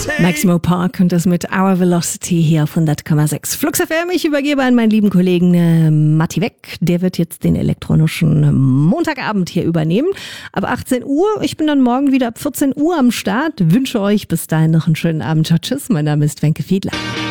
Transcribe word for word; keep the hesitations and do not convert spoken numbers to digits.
Maximo Park und das mit Our Velocity hier auf hundert Komma sechs. Flux F M, ich übergebe an meinen lieben Kollegen äh, Matti Weck. Der wird jetzt den elektronischen Montagabend hier übernehmen. Ab achtzehn Uhr. Ich bin dann morgen wieder ab vierzehn Uhr am Start. Wünsche euch bis dahin noch einen schönen Abend. Ciao, tschüss. Mein Name ist Wenke Fiedler.